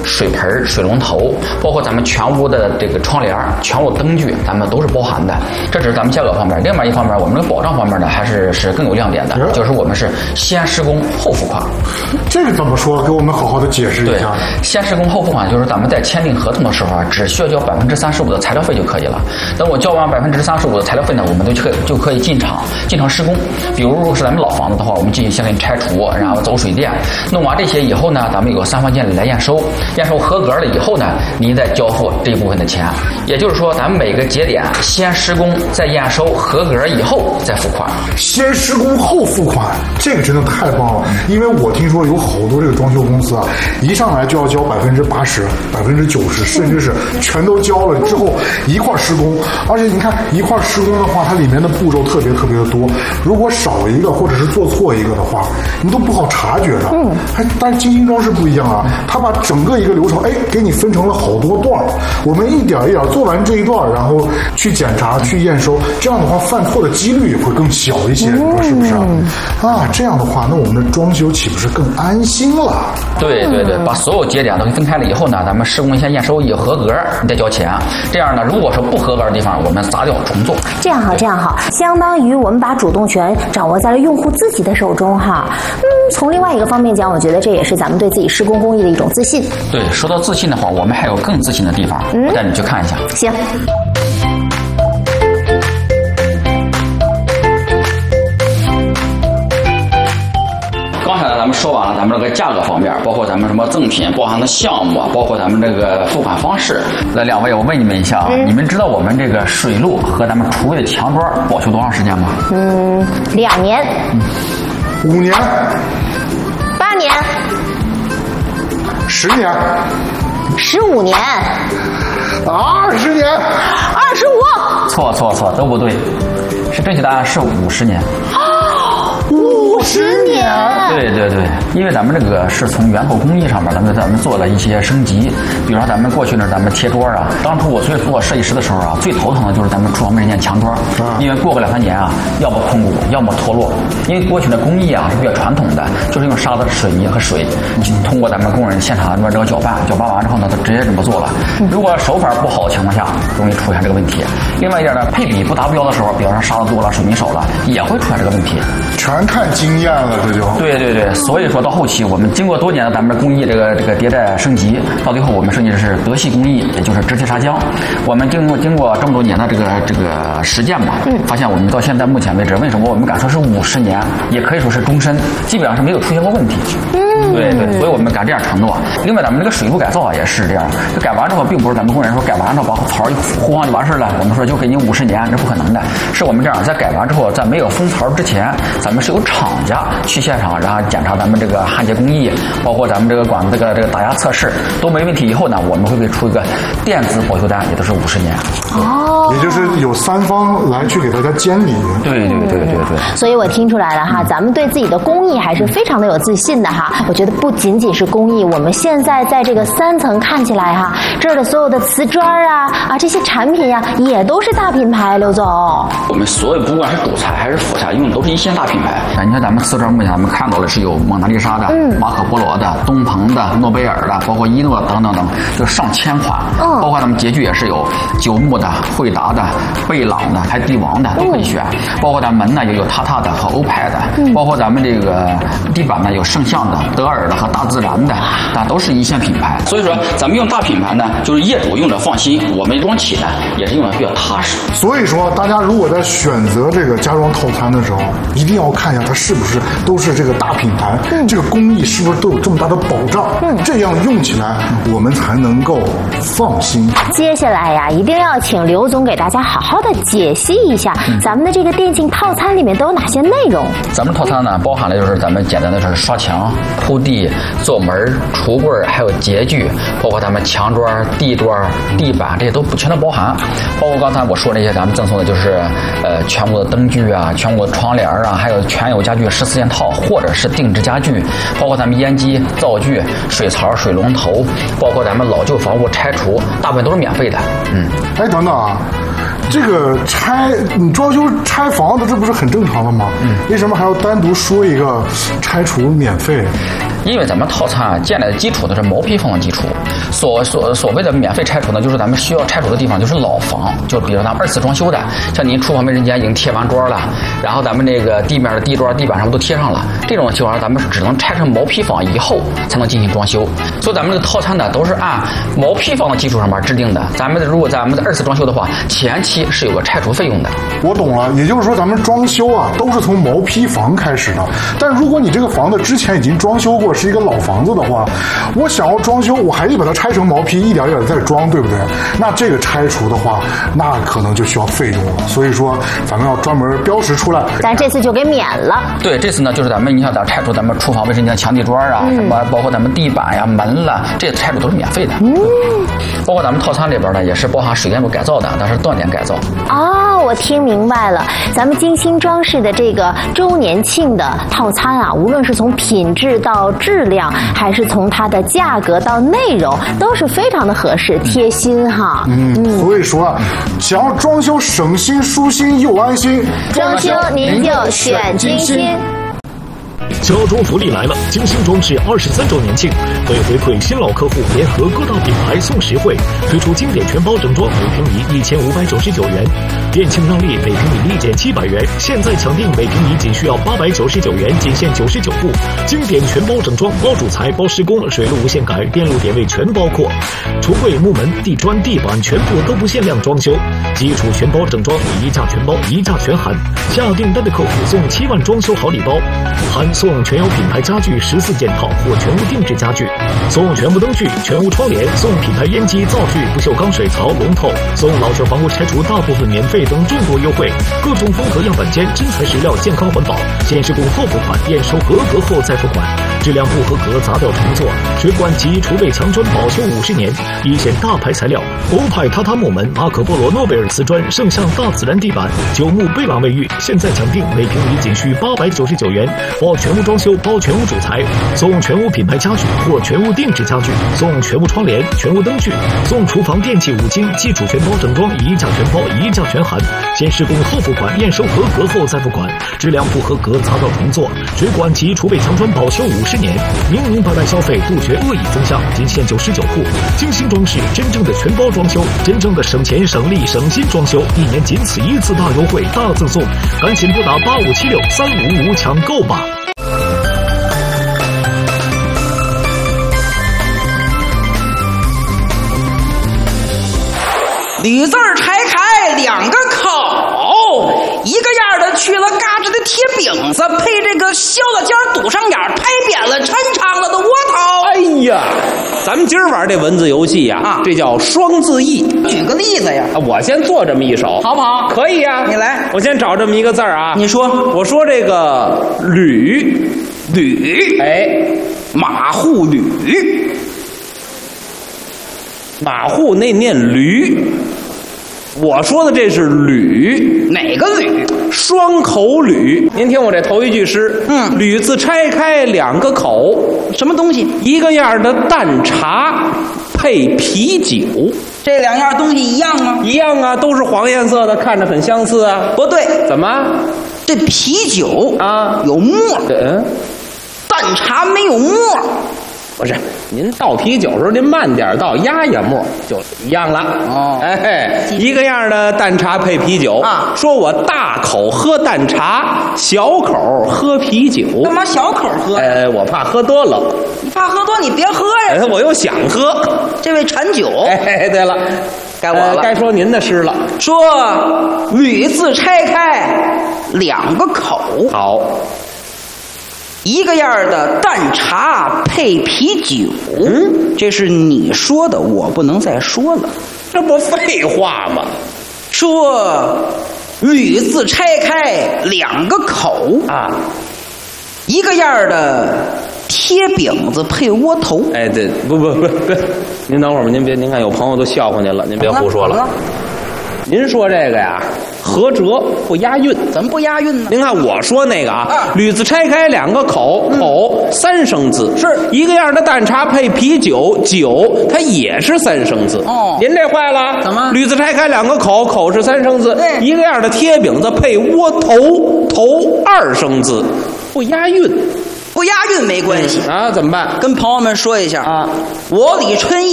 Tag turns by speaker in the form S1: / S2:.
S1: 水盆、水龙头，包括咱们全屋的这个窗帘、全屋灯具，咱们都是包含的。这只是咱们价格方面。另外一方面，我们的保障方面呢，还是更有亮点的，就是我们是先施工后付款。
S2: 这个怎么说？给我们好好的解释一下。
S1: 先施工后付款，就是咱们在签订合同的时候啊，只需要交35%的材料费就可以了。等我交完35%的材料费呢，我们就可以进场施工。比如如果是咱们老房子的话，我们进行先给你拆除，然后走水电，弄完这些以后呢，咱们有个3方监理来验收，验收合格了以后呢，您再交付这一部分的钱。也就是说，咱们每个节点先施工，再验收合格以后再付款。
S2: 先施工后付款，这个真的太棒了。因为我听说有好多这个装修公司啊，一上来就要交80%、90%，甚至是全都交了之后一块施工。而且你看一块施工的话，它里面的步骤特别的多，如果少一个或者是做错一个的话，你都不好察觉的。但是精心装饰不一样啊，它把整个一个流程给你分成了好多段，我们一点一点做完这一段，然后去检查去验收，这样的话犯错的几率也会更小一些，你说是不是啊？这样的话，那我们的装修岂不是更安心了？
S1: 对，把所有节点都分开了以后呢，咱们施工先验收一合格，你再交钱。这样呢，如果说不合格的地方，我们砸掉重做。
S3: 这样好，相当于我们把主动权掌握在了用户自己的手中哈。从另外一个方面讲，我觉得这也是咱们对自己施工工艺的一种自信。
S1: 对，说到自信的话，我们还有更自信的地方，我带你去看一下。
S3: 行。
S1: 刚才咱们说完了咱们这个价格方面，包括咱们什么赠品包含的项目，包括咱们这个付款方式。那两位，我问你们一下啊，你们知道我们这个水路和咱们厨卫的墙砖保修多长时间吗
S3: ？2年。
S2: 5年。
S3: 8年。
S2: 10年。
S3: 15年。
S2: 20年。
S3: 25。
S1: 错，都不对，是正确答案是50年。
S2: 50年。
S1: 对，因为咱们这个是从源头工艺上面，咱们做了一些升级。比如说咱们过去呢，咱们贴桌啊，当初我做设计师的时候啊，最头疼的就是咱们厨房门那墙砖，因为过个2-3年啊，要么空鼓，要么脱落。因为过去的工艺啊是比较传统的，就是用沙子、水泥和水，通过咱们工人现场这个搅拌完之后呢，就直接这么做了。如果手法不好的情况下，容易出现这个问题。另外一点呢，配比不达标的时候，比方说沙子多了、水泥少了，也会出现这个问题。
S2: 全看经验了，这就。
S1: 对，所以说到后期，我们经过多年的咱们的工艺这个迭代升级，到最后我们升级的是德系工艺，也就是直接砂浆。我们经过这么多年的这个实践吧，发现我们到现在目前为止，为什么我们敢说是50年，也可以说是终身，基本上是没有出现过问题。对，所以我们敢这样承诺。另外，咱们这个水路改造啊也是这样，就改完之后，并不是咱们工人说改完之后把槽一糊上就完事了，我们说就给你50年，这不可能的。是我们这样，在改完之后，在没有封槽之前，咱们是有厂家去现场，然后检查咱们这个焊接工艺，包括咱们这个管子这个打压测试都没问题以后呢，我们会给出一个电子保修单，也都是50年。
S2: 也就是有3方来去给大家监理。
S1: 对。
S3: 所以我听出来了哈，咱们对自己的工艺还是非常的有自信的哈。我觉得不仅仅是工艺，我们现在在这个3层看起来哈，这儿的所有的瓷砖啊这些产品呀，也都是大品牌。刘总，
S1: 我们所有不管是主材还是辅材用的都是一线大品牌。你看咱们瓷砖目前咱们看到的是有蒙娜丽莎的、马可波罗的、东鹏的、诺贝尔的，包括伊诺等，就上千款。包括咱们洁具也是有九牧的、惠达的、贝朗的，还帝王的都可以选。包括咱门呢也有塔塔的和欧派的，包括咱们这个地板呢有圣象的、德尔的和大自然的，都是一线品牌。所以说咱们用大品牌呢，就是业主用着放心，我们装起呢也是用的比较踏实。
S2: 所以说大家如果在选择这个家装套餐的时候，一定要看一下它是不是都是这个大品牌，这个工艺是不是都有这么大的保障，这样用起来我们才能够放心。
S3: 接下来呀，一定要请刘总给大家好好的解析一下咱们的这个电竞套餐里面都有哪些内容。
S1: 咱们套餐呢包含了就是咱们简单的是刷墙、铺地、做门、橱柜，还有洁具，包括咱们墙砖、地砖、地板，这些都全都包含。包括刚才我说那些咱们赠送的就是全部的灯具啊、全部的窗帘啊，还有全有家具14件套，或者是定制家具，包括咱们烟机、灶具、水槽、水龙头，包括咱们老旧房屋拆除，大部分都是免费的。
S2: 等等啊，这个你装修拆房子，这不是很正常的吗？为什么还要单独说一个拆除免费？
S1: 因为咱们套餐建立的基础都是毛坯房的基础，所谓的免费拆除呢，就是咱们需要拆除的地方就是老房，就比如咱们2次装修的，像您厨房卫生间已经贴完砖了，然后咱们这个地面的地砖、地板上都贴上了，这种情况下咱们只能拆成毛坯房以后才能进行装修。所以咱们这个套餐呢都是按毛坯房的基础上面制定的。如果咱们2次装修的话，前期是有个拆除费用的。
S2: 我懂了，也就是说咱们装修啊都是从毛坯房开始的。但如果你这个房子之前已经装修过，是一个老房子的话，我想要装修，我还得把它拆成毛坯，一点一点再装，对不对？那这个拆除的话，那可能就需要费用了。所以说，咱们要专门标识出来。
S3: 咱这次就给免了。
S1: 对，这次呢就是你想拆除咱们厨房卫生间墙地砖啊，什么包括咱们地板呀、门了，这拆除都是免费的。包括咱们套餐里边呢，也是包含水电路改造的，但是断点改造。
S3: 哦，我听明白了，咱们精心装饰的这个周年庆的套餐啊，无论是从品质到质量，还是从它的价格到内容，都是非常的合适、贴心哈。
S2: 所以说啊，想要装修省心、舒心又安心，
S3: 装修您就选精心。
S4: 家装福利来了！精心装饰23周年庆，为回馈新老客户，联合各大品牌送实惠，推出经典全包整装，每平米1599元，店庆让利，每平米立减700元，现在抢订每平米仅需要899元，仅限99户。经典全包整装，包主材、包施工、水路无限改，电路点位全包括，橱柜、木门、地砖、地板全部都不限量装修，基础全包整装，一价全包，一价全含。下订单的客户送7万装修好礼包，含送全有品牌家具14件套或全屋定制家具，送全屋灯具、全屋窗帘，送品牌烟机、灶具、不锈钢水槽、龙头，送老旧房屋拆除大部分免费等众多优惠，各种风格样板间，真材实料，健康环保，先施工后付款，验收合格后再付款，质量不合格砸掉重做，水管及厨卫墙砖保修50年，一线大牌材料，欧派榻榻木门、马可波罗诺贝尔瓷砖、圣象大自然地板、九牧贝朗卫浴，现在抢订每平米仅需899元，包全屋装修，包全屋主材，送全屋品牌家具或全屋定制家具，送全屋窗帘、全屋灯具，送厨房电器5金，基础全包整装，一价全包，一价全含，先施工后付款，验收合格后再付款，质量不合格砸掉重做，水管及厨卫墙砖保修50年，明明白白消费，杜绝恶意增项，仅限99户。精心装饰，真正的全包装修，真正的省钱省力省心装修，一年仅此一次大优惠大赠送，赶紧拨打85763555抢购吧。
S5: 铝字拆开2个口，一个样的去了嘎吱的铁饼子，配这个削了尖堵上眼，拍扁了抻长了的窝头。
S6: 哎呀，咱们今儿玩这文字游戏呀，这叫双字义。
S5: 举个例子呀，
S6: 我先做这么一首，
S5: 好不好？
S6: 可以呀，
S5: 你来。
S6: 我先找这么一个字儿啊。
S5: 你说，
S6: 我说这个吕，哎，
S5: 马户吕，
S6: 马户那念驴。我说的这是吕，
S5: 哪个吕？
S6: 双口吕。您听我这头一句诗，吕字拆开2个口，
S5: 什么东西？
S6: 一个样的淡茶配啤酒。
S5: 这2样东西一样吗？
S6: 一样啊，都是黄颜色的，看着很相似啊。
S5: 不对，
S6: 怎么？
S5: 这啤酒
S6: 啊
S5: 有沫，淡茶没有沫。
S6: 不是，您倒啤酒的时候您慢点倒，压压沫就一样了。
S5: 哦，
S6: 哎，一个样的淡茶配啤酒
S5: 啊。
S6: 说我大口喝淡茶，小口喝啤酒。
S5: 干嘛小口喝？
S6: 我怕喝多了。
S5: 你怕喝多，你别喝呀。
S6: 我又想喝。
S5: 这位馋酒。
S6: 哎，对了，
S5: 该我了，
S6: 该说您的诗了。
S5: 说吕字拆开2个口。
S6: 好。
S5: 一个样的淡茶配啤酒，这是你说的，我不能再说了，
S6: 这不废话吗？
S5: 说吕字拆开2个口
S6: 啊，
S5: 一个样的贴饼子配窝头。
S6: 哎，对，不，您等会儿吧，您看有朋友都笑话您了，您别胡说了。您说这个呀，合辙不押韵，
S5: 怎么不押韵呢？
S6: 您看我说那个吕字拆开2个口，口3声字，
S5: 是
S6: 一个样的淡茶配啤酒，酒它也是3声字。
S5: 哦，
S6: 您这坏了，
S5: 怎么？
S6: 吕字拆开2个口，口是3声字，
S5: 对，
S6: 一个样的贴饼子配窝头，头2声字，不押韵。
S5: 不押韵没关系
S6: 啊，怎么办？
S5: 跟朋友们说一下
S6: 啊，
S5: 我李春义